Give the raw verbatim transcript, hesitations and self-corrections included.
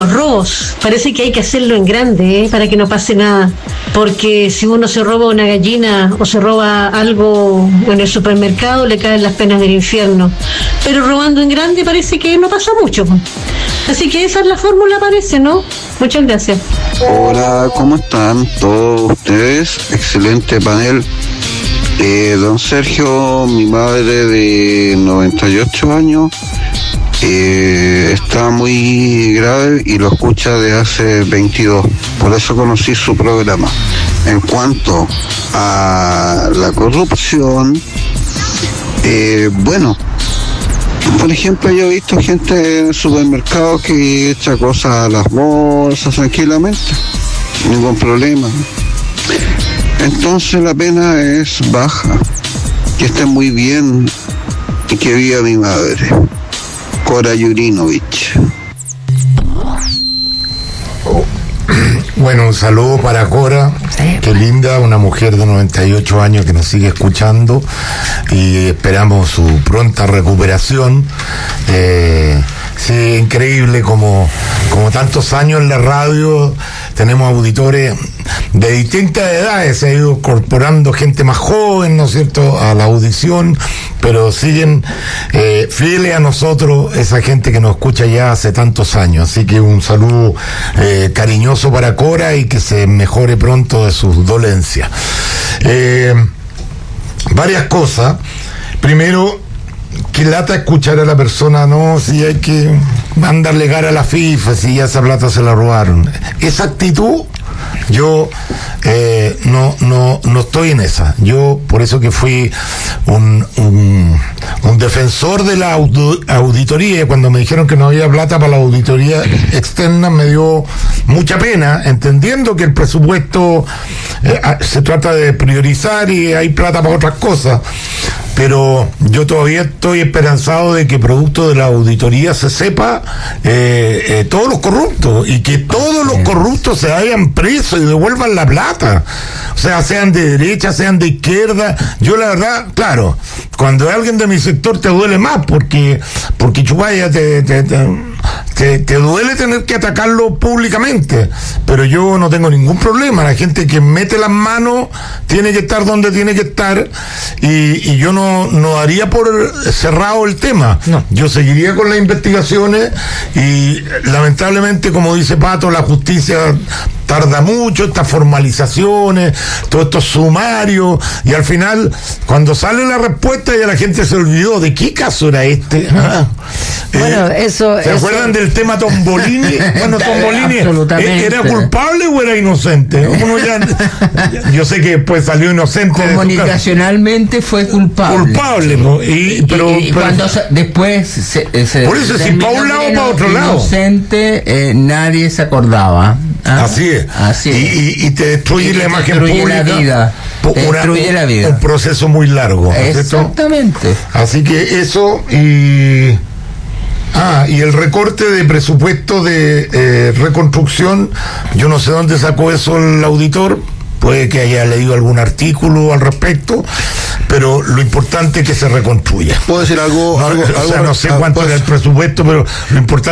robos. Parece que hay que hacerlo en grande, ¿eh? Para que no pase nada. Porque si uno se roba una gallina o se roba algo en el supermercado, le caen las penas del infierno. Pero robando en grande parece que no pasa mucho. Así que esa es la fórmula, parece, ¿no? Muchas gracias. Hola, ¿cómo están todos ustedes? Excelente panel. Eh, don Sergio, mi madre de noventa y ocho años, eh, está muy grave y lo escucha de hace veintidós. Por eso conocí su programa. En cuanto a la corrupción, eh, bueno, por ejemplo, yo he visto gente en supermercados que echa cosas a las bolsas tranquilamente, ningún problema. Entonces la pena es baja. Que esté muy bien y que viva mi madre, Cora Yurinovich. Bueno, un saludo para Cora, qué linda, una mujer de noventa y ocho años que nos sigue escuchando y esperamos su pronta recuperación. Eh, sí, increíble como, como tantos años en la radio tenemos auditores de distintas edades, se ha ido incorporando gente más joven, ¿no es cierto?, a la audición, pero siguen eh, fieles a nosotros esa gente que nos escucha ya hace tantos años. Así que un saludo eh, cariñoso para Cora y que se mejore pronto de sus dolencias. Eh, varias cosas. Primero, que lata escuchar a la persona, no, si hay que mandarle cara a la FIFA, si ya esa plata se la robaron. Esa actitud, yo eh, no, no, no estoy en esa. Yo, por eso que fui un, un, un defensor de la auditoría, cuando me dijeron que no había plata para la auditoría externa, me dio mucha pena, entendiendo que el presupuesto eh, se trata de priorizar y hay plata para otras cosas. Pero yo todavía estoy esperanzado de que producto de la auditoría se sepa eh, eh, todos los corruptos y que todos los corruptos se vayan presos y devuelvan la plata. O sea, sean de derecha, sean de izquierda. Yo la verdad, claro, cuando hay alguien de mi sector te duele más porque porque chupaya te, te, te, te, te duele tener que atacarlo públicamente. Pero yo no tengo ningún problema. La gente que mete las manos tiene que estar donde tiene que estar y, y yo no No, no daría por cerrado el tema. No. Yo seguiría con las investigaciones y lamentablemente, como dice Pato, la justicia tarda mucho, estas formalizaciones, todos estos sumarios, y al final, cuando sale la respuesta, ya la gente se olvidó de qué caso era este. Ah. Bueno, eh, eso... ¿Se eso... acuerdan del tema Tombolini? Bueno, Tombolini, ¿era culpable o era inocente? Uno ya, yo sé que después salió inocente. Comunicacionalmente fue culpable. Culpable, ¿no? Y, pero, y, y pero, cuando se, después se, se por eso, si para un lado o para otro lado. Inocente, eh, nadie se acordaba. ¿Ah? Así es. Así es. Y, y, y te destruye y la te imagen destruye pública. La vida. Te una, destruye un, la vida. Un proceso muy largo. Exactamente. Así que eso y... Ah, y el recorte de presupuesto de eh, reconstrucción, yo no sé dónde sacó eso el auditor, puede que haya leído algún artículo al respecto, pero lo importante es que se reconstruya. ¿Puedo decir algo? No, algo, o sea, algo no sé cuánto pues, era el presupuesto, pero lo importante